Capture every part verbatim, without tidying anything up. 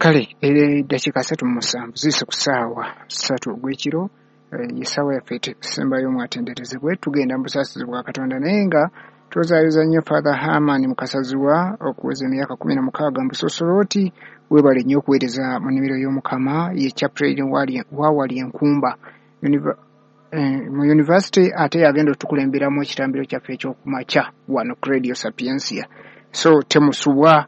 Kale ere dakika satu musanvu zise kusaawa satu ogw'ekiro yesaawa yaffe esembayo mwatenderezebwe tugenda mu busaasizi bwa Katonda naye nga tuzaayoza nnyo Father Herman Mukasaziwa okuweza emyaka kumi na mukaaga mu Busosolooti weebale nnyo okuweereza mu nnimiro y'Omukama ye chaplain wa wali enkumba mu university ate yagenda otukulemberamu ekitambiro kyaffe ekyokumakya wano ku Radio Sapiensia so temusubwa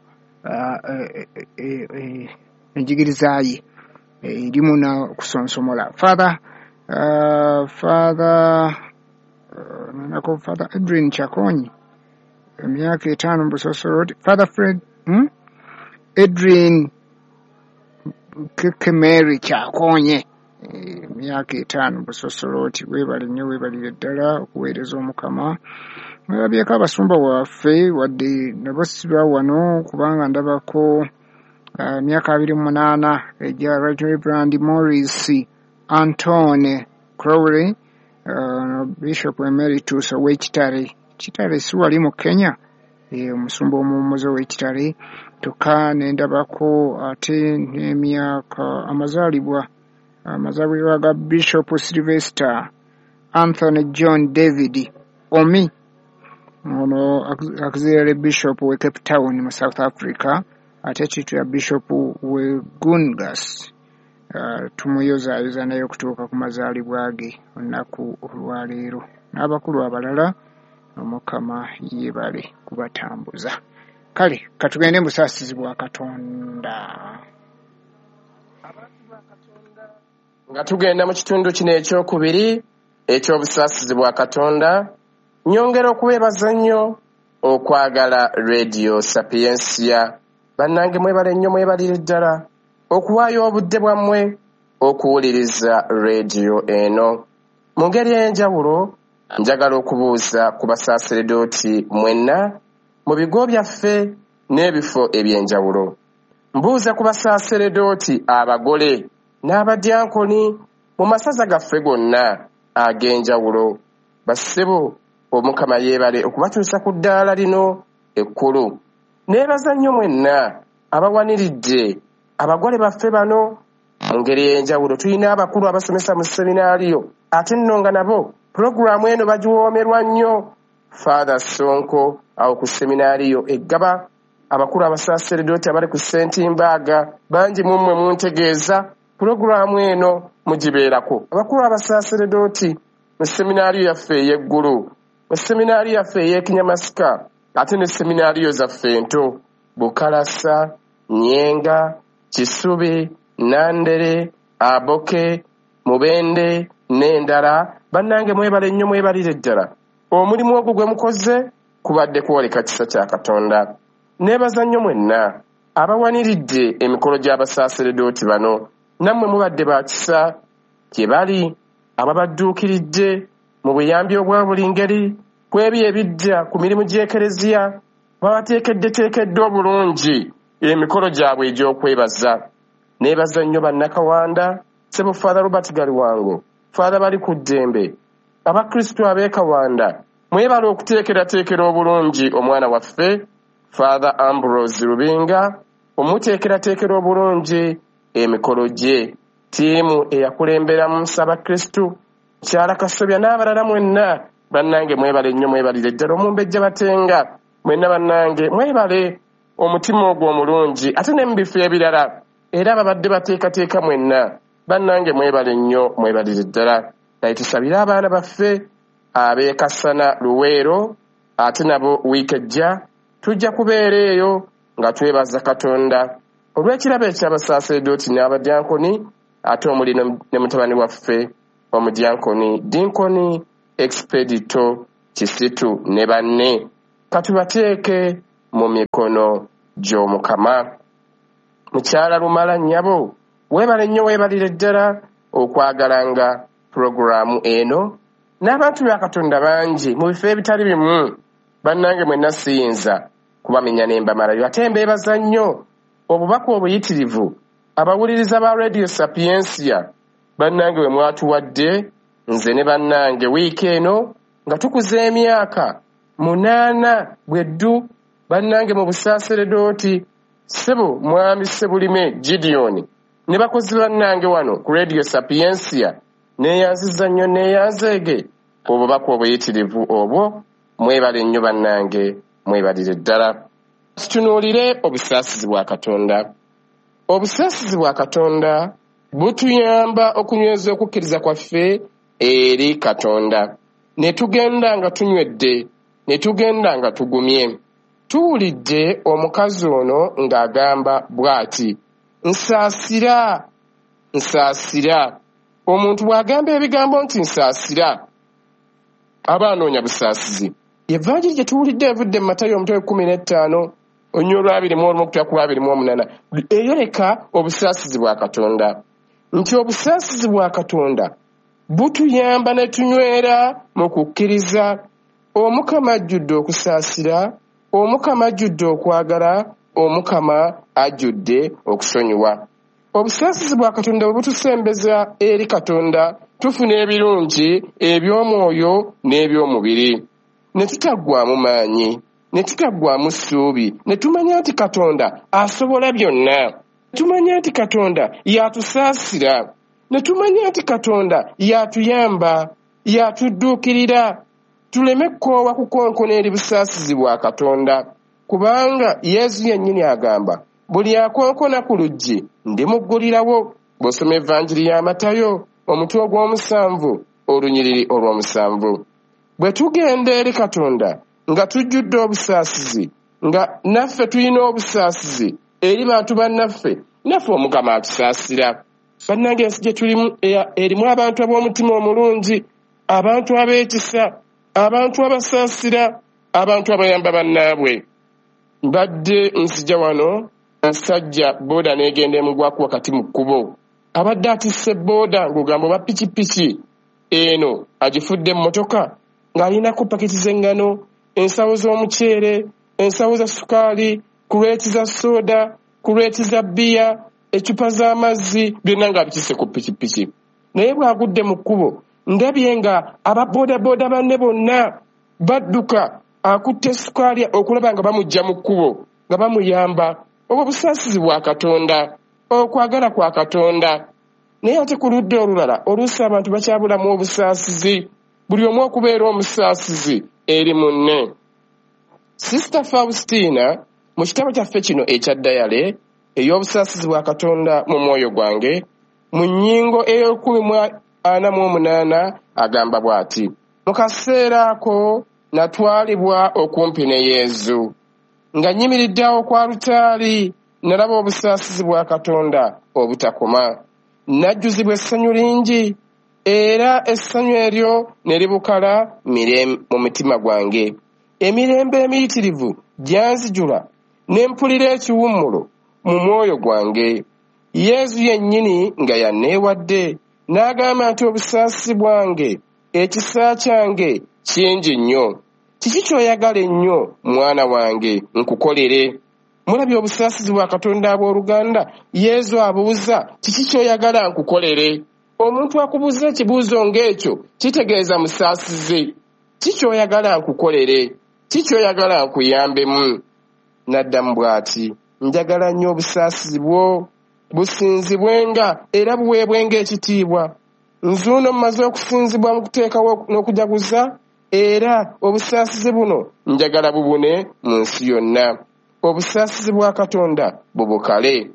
enjigiriza ye erimu na kusonsomola Father uh, Father uh, nako Father Edwin Chakonyi emyaka etaano mu Busosolooti Father Fred hmm? Edwin Kekemeri Chakonyi emyaka etaano mu Busosolooti weebale nnyo weebalire ddala okuweereza Omukama mulabyeko abasumba waffe wadde nabo siba wano kubanga ndabako myaka uh, abiri mu munaana ejja Reverend Morris Antone Crowley uh, Bishop Emeritus ow'Ekitale Kitale si wali mu Kenya omusumba omuwummuzi ow'Ekitale tokka ne ndabako ate n'emyaka amazaalibwa amazaalibwa ga Bishop Sylvester Anthony John David Omi ono auxiliary bishop we Cape Town mu South Africa ate kitwa Bishop we Gungas uh, tumuyozayoza naye okutuuka ku mazaalibwa ge olunaku olwaleero n'abakulu abalala Omukama yeebale kubatambuza. Kale katugende mu busaasizi bwa Katonda. Nga tugenda mu kitundu kino ekyokubiri eky'obusaasizi bwa Katonda nyongera okuweebaza nnyo okwagala Radio Sapiensia bannange mwebale nnyo mwebalire ddala okuwaayo obudde bwammwe okuwuliriza radio eno mu ngeri ey'enjawulo njagala okubuuza ku basaaseredooti mwenna mu bigo byaffe n'ebifo eby'enjawulo mbuuza ku basaaseredooti abagole n'abadyankoni mu masaza gaffe gonna ag'enjawulo bassebo Omukama yeebale okubatuusa ku ddaala lino ekkulu neebaza nnyo mwenna abawaniridde abagole baffe bano mu ngeri y'enjawulo tulina abakulu abasomesa mu seminaariyo ate nno nga nabo pulogulaamu eno bagiwoomerwa nnyo Father Sonko awo ku seminaariyo eggaba abakulu abasaaseredooti abali ku Ssentimbaga bangi mu mmwe muntegeeza pulogulaamu eno mugibeerako abakulu abasaaseredooti mu seminaariyo yaffe ey'eggulu mu seminaariyo yaffe ey'Ekinyamasika ate ne seminaariyo zaffe ento Bukalasa, Nyenga, Kisubi, Nandere, Aboke, Mubende n'endala bannange mwebale nnyo mwebalire ddala omulimu ogwo gwe mukoze kubadde kwoleka kisa kya Katonda neebaza nnyo mwenna abawaniridde emikolo gy'abasaaseredooti bano nammwe mubadde ba kisa gye bali ababadduukiridde mu buyambi obwa buli ngeri ku ebyo ebijja ku mirimu gy'ekereziya babateekeddeteekedde obulungi emikolo gyabwe egy'okwebaza neebaza nnyo bannakawanda ssebo Father Robert Galiwango Father bali ku ddembe abakristo ab'ekawanda mwebale okuteekerateekera obulungi omwana waffe Father Ambrose Rubinga omuteekerateekera obulungi emikolo gye ttiimu eyakulembera mu Nsabakristu Kyala Kasobya n'abalala mwenna bannange mwebale nnyo mwebalire ddala omumbejja batenga mwenna bannange mwebale omutima ogwo omulungi ate ne mu bifo ebirala era babadde bateekateeka mwenna bannange mwebale nnyo mwebalire ddala naye tusabire abaana baffe ab'e Kasana Luweero ate nabo wiiki ejja tujja kubeera eyo nga twebaza Katonda olw'ekirabo eky'abasaaseredooti n'abadyankoni ate omuli ne mutabani waffe omudyankoni Dinkoni Expedito Kisitu ne banne katubateeke mu mikono gy'Omukama. Mukyala Lumala nnyabo weebale nnyo weebalire ddala okwagalanga pulogulaamu eno n'abantu ba Katonda bangi mu bifo ebitali bimu bannange mwenna siyinza kubamenya ne mbamalayo ate mbeebaza nnyo obubaka obuyitirivu abawuliriza ba Radio Sapiensia bannange we mwatuwadde nze ne bannange wiiki eno nga tukuza emyaka munaana bweddu bannange mu busaaseredooti Sebo mwami Sebulime Gideon ne bakozi bannange wano ku Radio Sapiensia neeyanziza nnyo neeyanzeege obubaka obuyitirivu obwo mwebale nnyo bannange mwebalire ddala. Tutunuulire obusaasizi bwa Katonda. Obusaasizi bwa Katonda butuyamba okunyweza okukkiriza kwaffe eri Katonda. Ne tugenda nga tunywedde, ne tugenda nga tugumye. Tuwulidde omukazi ono ng'agamba bw'ati, nsaasira, nsaasira. Omuntu bw'agamba ebigambo nti nsaasira, aba anoonya busaasizi. Evvanjiri gye tuwulidde evudde mu Matayo omutwe kkumi n'ettaano onnyo olwabiri mu olumu okutya ku lwabiri mu omunaana eyoleka obusaasizi bwa Katonda nti obusaasizi bwa Katonda butuyamba ne tunywera mu kukkiriza. Omukama ajjudde okusaasira, Omukama ajjudde okwagala, Omukama ajjudde okusonyiwa. Obusaasizi bwa Katonda bwe butusembeza eri Katonda tufuna ebirungi eby'omwoyo n'eby'omubiri, ne tutaggwaamu maanyi, ne tutaggwaamu ssuubi, ne tumanya nti Katonda asobola byonna. Tumanya nti Katonda y'atusaasira, ne tumanya nti Katonda y'atuyamba, y'atudduukirira. Tuleme kkoowa kukonkona eri busaasizi bwa Katonda, kubanga Yesu yennyini agamba, buli akonkona ku luggi ndimuggulirawo. Bw'osoma evvanjiri ya Matayo omutwe ogw'omusanvu olunyiriri olw'omusanvu. Bwe tugenda eri Katonda nga tujjudde obusaasizi, nga naffe tulina obusaasizi eri bantu bannaffe, naffe Omukama atusaasira. Bannange, ensi gye tulimu erimu abantu ab'omutima omulungi, abantu ab'ekisa, abantu abasaasira, abantu abayamba bannaabwe. Mbadde nsijja wano omusajja booda n'egenda emugwaku wakati mu kkubo. Abadde atisse booda ng'ogamba oba pikipiki eno agifudde emmotoka ng'alinako paketi z'eŋŋano, ensawo z'omuceere, ensawo za sukaali, kuleeti za sooda, kuleeti za bbiya, eccupa z'amazzi, byonna ng'abitisse ku pikipiki. Naye bw'agudde mu kkubo ndabye nga ababoodabooda banne bonna badduka akutte sukaali okulaba nga bamugya mu kkubo, nga bamuyamba. Obwo busaasizi bwa Katonda, okwagala kwa Katonda. Naye ate ku ludda olulala oluusi abantu bakyabulamu obusaasizi, buli omu okubeera omusaasizi eri munne. Sisita Faustina mu kitabo kyaffe kino ekya Dayale ey'obusaasizi bwa Katonda mu mwoyo gwange mu nnyingo ey'olukumi mu ana mu omunaana agamba bw'ati, mu kaseera ako natwalibwa okumpi ne Yesu, nga nnyimiriddeawo kwa lutaali, nalaba obusaasizi bwa Katonda obutakoma. Najjuzibwa essanyu lingi, era essanyu eryo ne libukala mu mutima gwange. Emirembe emiyitirivu gyanzijula, ne mpulira ekiwummulo mu mwoyo gwange. Yesu yennyini nga yanneewadde, n'agamba nti obusaasi bwange, ekisa kyange kingi nnyo. Kiki ky'oyagala ennyo mwana wange nkukolere? Mulabye obusaasizi bwa Katonda abooluganda. Yesu abuuza, kiki ky'oyagala nkukolere? Omuntu akubuuza ekibuuzo ng'ekyo kitegeeza musaasizi. Kiki ky'oyagala nkukolere? Kiki ky'oyagala nkuyambemu? N'addamu bw'ati, njagala nnyo obusaasizi bwo businzibwenga era buweebwenga ekitiibwa. Nzuuno mmaze okusinzibwa mu kuteekawo n'okujaguza, era obusaasizi buno njagala bubune mu nsi yonna. Obusaasizi bwa Katonda bubukale.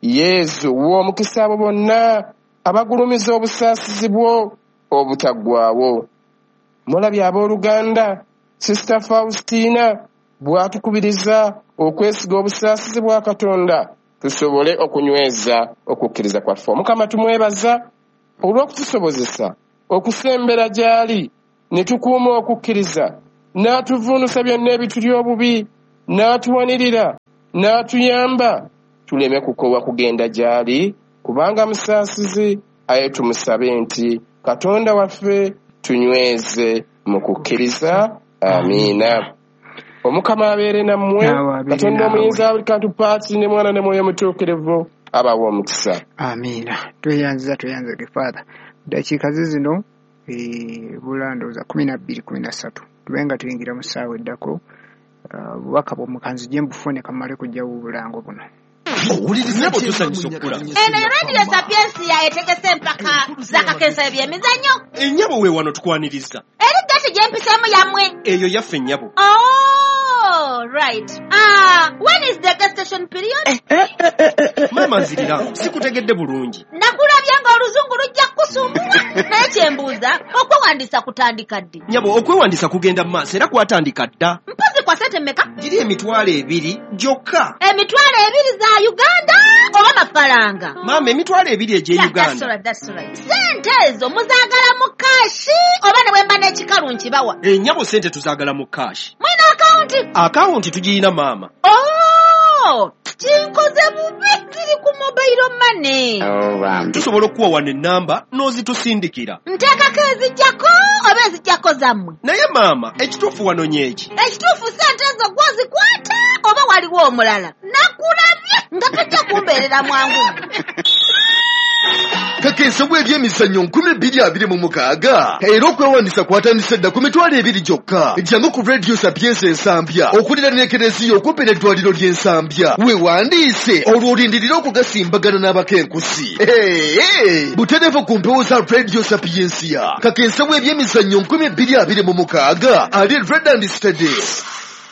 Yesu wa omukisa abo bonna abagulumiza obusaasizi bwo obutaggwaawo. Mulabye abooluganda, Sisita Faustina bw'atukubiriza okwesiga obusaasizi bwa Katonda tusobole okunyweza okukkiriza kwaffe. Omukama tumwebaza olw'okutusobozesa okusembera gy'ali ne tukuuma okukkiriza, n'atuvuunusa byonna ebituli obubi, n'atuwanirira, n'atuyamba tuleme kukoowa kugenda gy'ali, kubanga musaasizi. Aye tumusabe nti Katonda waffe tunyweze mu kukkiriza. Amiina. Omukama abeere nammwe. Katonda omuyinza buli kantu paati ne mwana ne mwoyo mutuukirivu abawa omukisa. Amiina. Tweyanziza tweyanzige Father. Dakiika zino bulandooza kumi na bbiri kumi na ssatu tubenga tuyingira mu ssaawa eddako. Obubaka bw'omukanzi gye mbufune kamale kujjawo obulango buno. Nyabo tusanyusa okula. Eno Radio Sapiensia etegese mpaka zakakensa ebyemizannyo. Ennyabo we wano tukwaniriza. Eri gati gyempisemu yamwe. Eyo yaffe ennyabo. Oh, right. Ah, when is the guest station period? Mama nzirira, sikutegedde bulungi. Nakulabya nga oluzungu lujja kusumbua. Naye kyembuuza, okwewandiisa kutandika ddi? Nyabo, okwewandiisa kugenda mu maaso era kwatandika dda. Mpozi kwa sente mmeka? Giri emitwalo ebiri gyokka. Emitwalo ebiri za Uganda oba mafaranga? Mama, emitwalo ebiri egye Yeah, Uganda. that's right, that's right. Sente ezo muzaagala mu kashi oba ne bwemba n'ekikalu nkibawa? Ennyabo sente tuzaagala mu kashi. Mwina akawunti? Akawunti tugirina maama. Oh, kinkoze bubi ziri ku mobile money. Oh, Tusobola okuwa wano ennamba n'ozitusindikira. Nteekako ezijjako oba ezijjako zammwe? Naye maama, ekituufu wano nyeeki. Ekituufu sente ezo gwozikwata oba waliwo omulala? Nakulabye nga tajja kumbeerera mwangu. Kakensa bw'ebyemizannyo nkumi bbiri abiri mu mukaaga era okwewandiisa kwatandise dda ku mitwalo ebiri gyokka. Jangu ku Radio Sapiensia Ensambya okulira n'ekereziya okumpi n'eddwaliro ly'Ensambya. Weewandiise olwo olindirira okugasimbagana n'abakenkusi. Butereevu ku mpewo za Radio Sapiensia. Kakensa bw'ebyemizannyo nkumi bbiri abiri mu mukaaga ali Red and Steady.